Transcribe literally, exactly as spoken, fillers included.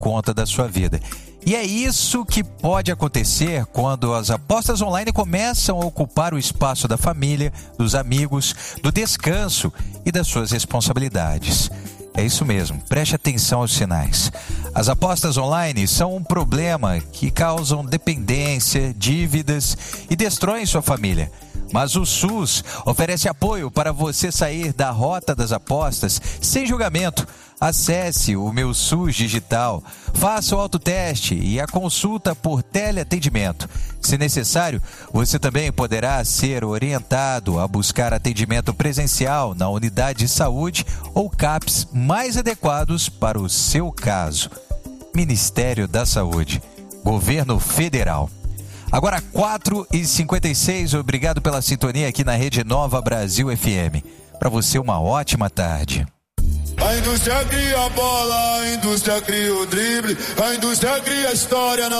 conta da sua vida. E é isso que pode acontecer quando as apostas online começam a ocupar o espaço da família, dos amigos, do descanso e das suas responsabilidades. É isso mesmo, preste atenção aos sinais. As apostas online são um problema que causam dependência, dívidas e destroem sua família. Mas o SUS oferece apoio para você sair da rota das apostas sem julgamento. Acesse o Meu SUS Digital, faça o autoteste e a consulta por teleatendimento. Se necessário, você também poderá ser orientado a buscar atendimento presencial na unidade de saúde ou CAPS mais adequados para o seu caso. Ministério da Saúde, Governo Federal. Agora quatro e cinquenta e seis, obrigado pela sintonia aqui na Rede Nova Brasil F M. Para você, uma ótima tarde. A indústria cria a bola, a indústria cria o drible, a indústria cria a história. Não